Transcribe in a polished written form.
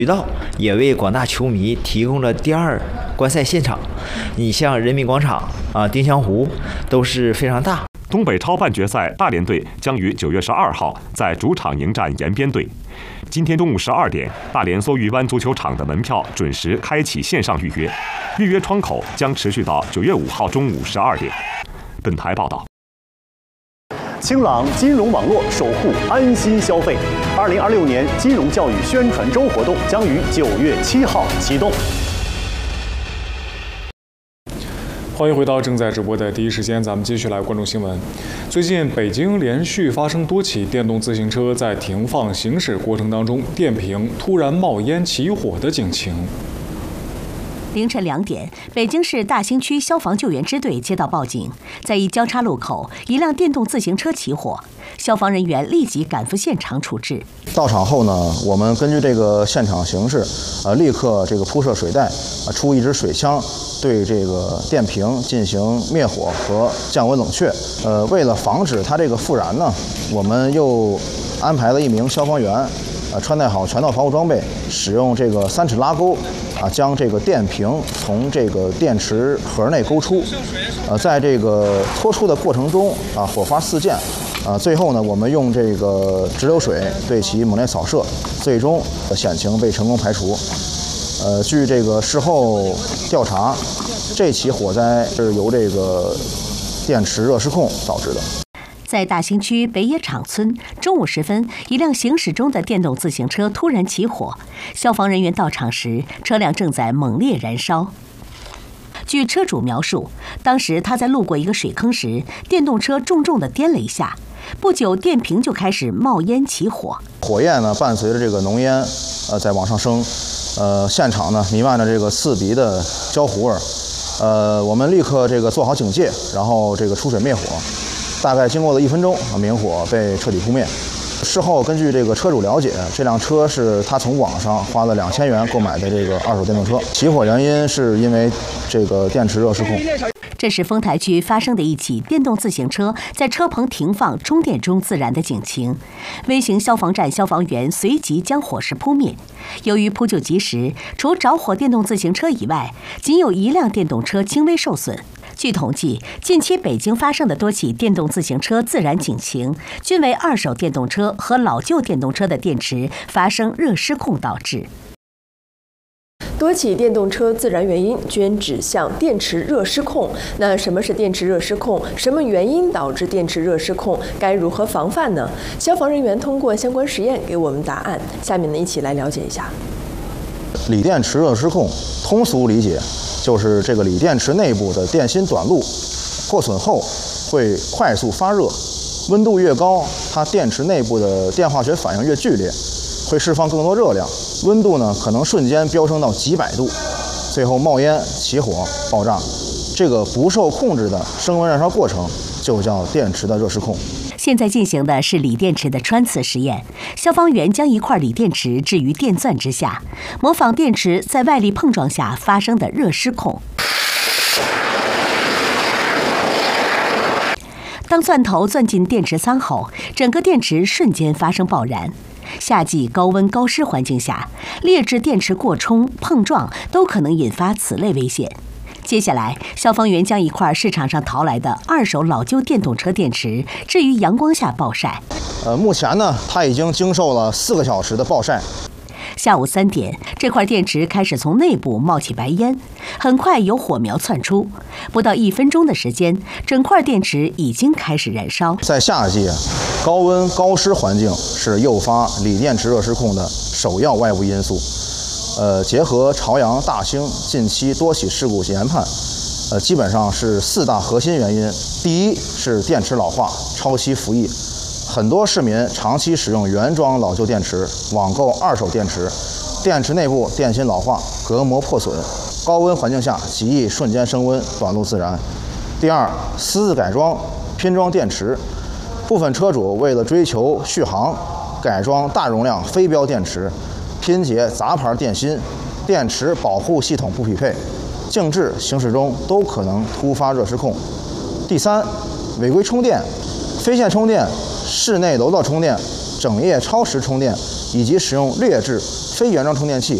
渠道也为广大球迷提供了第二观赛现场。你像人民广场丁香湖都是非常大。 东北超半决赛，大连队将于9月12号在主场迎战延边队。今天中午12点，大连梭鱼湾足球场的门票准时开启线上预约，预约窗口将持续到9月5号中午12点。本台报道。 清朗金融网络，守护安心消费。2026年金融教育宣传周活动将于9月7号启动。 欢迎回到正在直播的第一时间，咱们继续来关注新闻。最近，北京连续发生多起电动自行车在停放行驶过程当中，电瓶突然冒烟起火的警情。 凌晨2点，北京市大兴区消防救援支队接到报警，在一交叉路口，一辆电动自行车起火，消防人员立即赶赴现场处置。 到场后呢，我们根据这个现场形势，立刻铺设水带，出一支水枪，对这个电瓶进行灭火和降温冷却。为了防止它这个复燃呢，我们又安排了一名消防员，穿戴好全套防护装备，使用这个3尺拉钩。将这个电瓶从这个电池盒内勾出，在这个拖出的过程中，火花四溅，最后呢，我们用这个直流水对其猛烈扫射，最终险情被成功排除。据这个事后调查，这起火灾是由这个电池热失控导致的。 在大兴区北野场村，中午时分，一辆行驶中的电动自行车突然起火。消防人员到场时，车辆正在猛烈燃烧。据车主描述，当时他在路过一个水坑时，电动车重重地颠了一下，不久电瓶就开始冒烟起火。 火焰呢，伴随着这个浓烟，在往上升，现场呢弥漫着这个刺鼻的焦糊味儿。我们立刻这个做好警戒，然后这个出水灭火。大概经过了1分钟，明火被彻底扑灭。事后根据这个车主了解，这辆车是他从网上花了2000元购买的这个2手电动车。起火原因是因为这个电池热失控。 这是丰台区发生的一起电动自行车在车棚停放充电中自燃的警情。微型消防站消防员随即将火势扑灭。由于扑救及时，除着火电动自行车以外，仅有1辆电动车轻微受损。据统计，近期北京发生的多起电动自行车自燃警情，均为2手电动车和老旧电动车的电池发生热失控导致。 多起电动车自燃原因均指向电池热失控。那什么是电池热失控？什么原因导致电池热失控？该如何防范呢？消防人员通过相关实验给我们答案。下面呢，一起来了解一下。 锂电池热失控，通俗理解就是这个锂电池内部的电芯短路破损后会快速发热，温度越高，它电池内部的电化学反应越剧烈，会释放更多热量，温度呢可能瞬间飙升到几百度，最后冒烟起火爆炸。这个不受控制的升温燃烧过程就叫电池的热失控。 现在进行的是锂电池的穿刺实验，消防员将一块锂电池置于电钻之下，模仿电池在外力碰撞下发生的热失控。当钻头钻进电池仓后，整个电池瞬间发生爆燃。夏季高温高湿环境下，劣质电池过冲、碰撞都可能引发此类危险。接下来，消防员将一块市场上淘来的2手老旧电动车电池置于阳光下暴晒。 目前呢，它已经经受了4个小时的暴晒。 下午3点，这块电池开始从内部冒起白烟，很快有火苗窜出。不到1分钟的时间，整块电池已经开始燃烧。 在夏季，高温高湿环境是诱发锂电池热失控的首要外部因素。结合朝阳、大兴近期多起事故研判，基本上是4大核心原因。第一是电池老化、超期服役，很多市民长期使用原装老旧电池，网购2手电池，电池内部电芯老化、隔膜破损，高温环境下极易瞬间升温，短路自燃。第二，私自改装、拼装电池，部分车主为了追求续航，改装大容量非标电池。拼接杂牌电芯，电池保护系统不匹配，静置行驶中都可能突发热失控。第三，违规充电、非线充电、室内楼道充电、整夜超时充电，以及使用劣质非原装充电器